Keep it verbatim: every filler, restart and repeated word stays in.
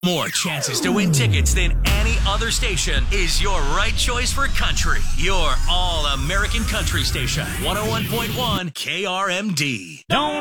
More chances to win tickets than any other station is your right choice for country. Your all-American country station. one oh one point one K R M D. Don't